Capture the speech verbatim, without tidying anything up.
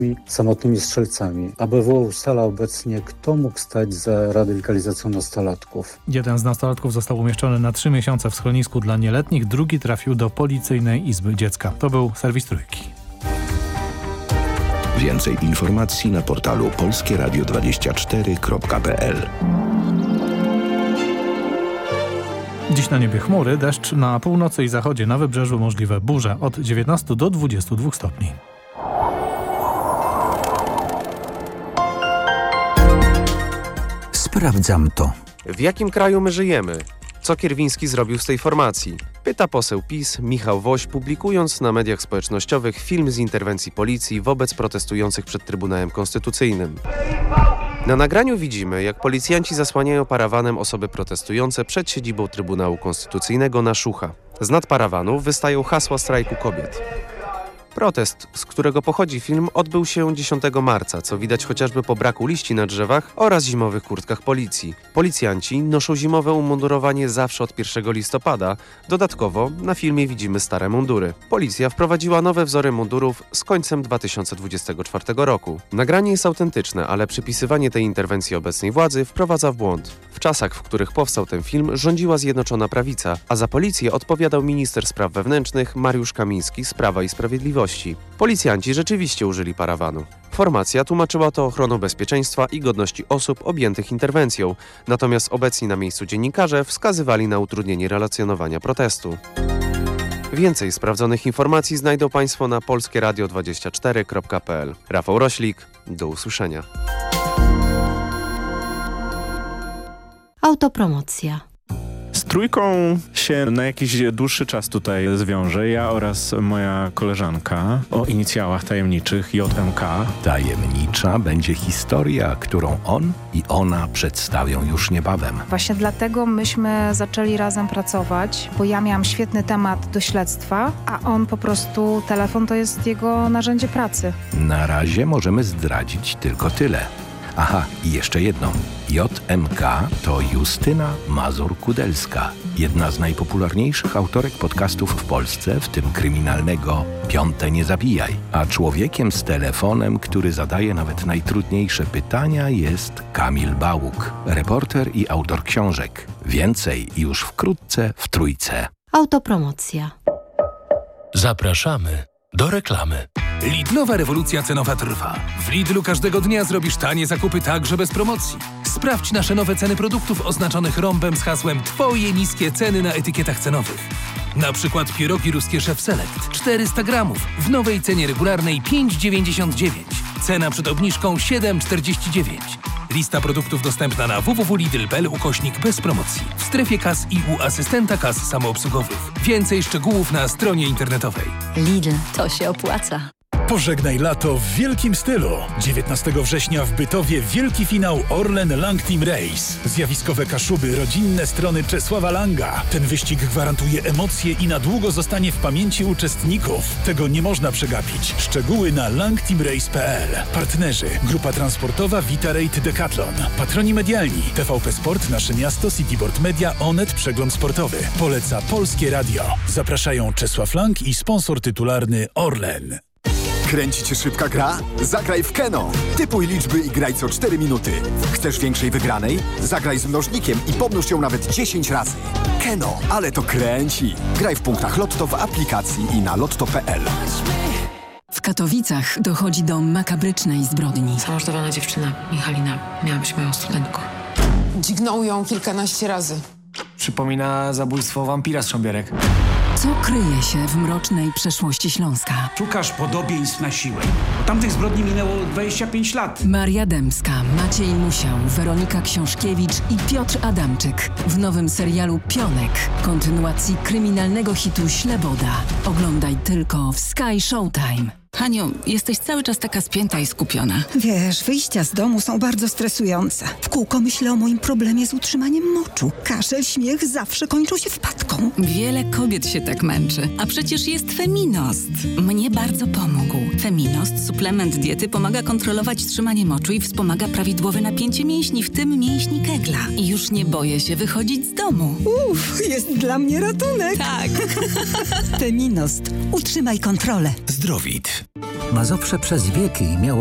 samotnymi strzelcami. A B W ustala obecnie, kto mógł stać za radykalizacją nastolatków. Jeden z nastolatków został umieszczony na trzy miesiące w schronisku dla nieletnich, drugi trafił do Policyjnej Izby Dziecka. To był serwis Trójki. Więcej informacji na portalu polskie radio dwadzieścia cztery kropka p l. Dziś na niebie chmury, deszcz na północy i zachodzie, na wybrzeżu możliwe burze od dziewiętnastu do dwudziestu dwóch stopni. Sprawdzam to. W jakim kraju my żyjemy? Co Kierwiński zrobił z tej formacji? Pyta poseł PiS Michał Woś, publikując na mediach społecznościowych film z interwencji policji wobec protestujących przed Trybunałem Konstytucyjnym. Na nagraniu widzimy, jak policjanci zasłaniają parawanem osoby protestujące przed siedzibą Trybunału Konstytucyjnego na Szucha. Z nad parawanu wystają hasła strajku kobiet. Protest, z którego pochodzi film, odbył się dziesiątego marca, co widać chociażby po braku liści na drzewach oraz zimowych kurtkach policji. Policjanci noszą zimowe umundurowanie zawsze od pierwszego listopada. Dodatkowo na filmie widzimy stare mundury. Policja wprowadziła nowe wzory mundurów z końcem dwa tysiące dwudziestego czwartego roku. Nagranie jest autentyczne, ale przypisywanie tej interwencji obecnej władzy wprowadza w błąd. W czasach, w których powstał ten film, rządziła Zjednoczona Prawica, a za policję odpowiadał minister spraw wewnętrznych Mariusz Kamiński z Prawa i Sprawiedliwości. Policjanci rzeczywiście użyli parawanu. Formacja tłumaczyła to ochroną bezpieczeństwa i godności osób objętych interwencją, natomiast obecni na miejscu dziennikarze wskazywali na utrudnienie relacjonowania protestu. Więcej sprawdzonych informacji znajdą Państwo na polskie radio dwadzieścia cztery kropka p l. Rafał Roślik, do usłyszenia. Autopromocja. Z Trójką się na jakiś dłuższy czas tutaj zwiążę, ja oraz moja koleżanka, o inicjałach tajemniczych J M K. Tajemnicza będzie historia, którą on i ona przedstawią już niebawem. Właśnie dlatego myśmy zaczęli razem pracować, bo ja miałam świetny temat do śledztwa, a on po prostu, telefon to jest jego narzędzie pracy. Na razie możemy zdradzić tylko tyle. Aha, i jeszcze jedno. J M K to Justyna Mazur-Kudelska, jedna z najpopularniejszych autorek podcastów w Polsce, w tym kryminalnego Piąte nie zabijaj. A człowiekiem z telefonem, który zadaje nawet najtrudniejsze pytania, jest Kamil Bałuk, reporter i autor książek. Więcej już wkrótce w Trójce. Autopromocja. Zapraszamy do reklamy. Lidlowa rewolucja cenowa trwa. W Lidlu każdego dnia zrobisz tanie zakupy także bez promocji. Sprawdź nasze nowe ceny produktów oznaczonych rąbem z hasłem Twoje niskie ceny na etykietach cenowych. Na przykład pierogi ruskie Chef Select czterysta gramów w nowej cenie regularnej pięć dziewięćdziesiąt dziewięć. Cena przed obniżką siedem czterdzieści dziewięć. Lista produktów dostępna na w w w kropka lidl kropka p l ukośnik bez promocji. W strefie kas i u asystenta kas samoobsługowych. Więcej szczegółów na stronie internetowej. Lidl, to się opłaca. Pożegnaj lato w wielkim stylu. dziewiętnastego września w Bytowie wielki finał Orlen Lang Team Race. Zjawiskowe Kaszuby, rodzinne strony Czesława Langa. Ten wyścig gwarantuje emocje i na długo zostanie w pamięci uczestników. Tego nie można przegapić. Szczegóły na lang team race kropka p l. Partnerzy: Grupa Transportowa Vitarate Decathlon. Patroni medialni: T V P Sport, Nasze Miasto, Cityboard Media, Onet, Przegląd Sportowy. Poleca Polskie Radio. Zapraszają Czesław Lang i sponsor tytularny Orlen. Kręci cię szybka gra? Zagraj w Keno. Typuj liczby i graj co cztery minuty. Chcesz większej wygranej? Zagraj z mnożnikiem i pomnóż ją nawet dziesięć razy. Keno, ale to kręci. Graj w punktach Lotto w aplikacji i na lotto kropka p l. W Katowicach dochodzi do makabrycznej zbrodni. Zamordowana dziewczyna, Michalina, miała być moją studentką. Dźgnął ją kilkanaście razy. Przypomina zabójstwo wampira z Szambierek. Co kryje się w mrocznej przeszłości Śląska? Szukasz podobieństw na siłę. Od tamtych zbrodni minęło dwadzieścia pięć lat. Maria Dębska, Maciej Musiał, Weronika Książkiewicz i Piotr Adamczyk w nowym serialu Pionek, kontynuacji kryminalnego hitu Śleboda. Oglądaj tylko w Sky Showtime. Haniu, jesteś cały czas taka spięta i skupiona. Wiesz, wyjścia z domu są bardzo stresujące. W kółko myślę o moim problemie z utrzymaniem moczu. Kaszel, śmiech zawsze kończą się wpadką. Wiele kobiet się tak męczy, a przecież jest Feminost. Mnie bardzo pomógł. Feminost, suplement diety, pomaga kontrolować trzymanie moczu i wspomaga prawidłowe napięcie mięśni, w tym mięśni Kegla. I już nie boję się wychodzić z domu. Uff, jest dla mnie ratunek. Tak. Feminost. Utrzymaj kontrolę. Zdrowit. Mazowsze przez wieki miało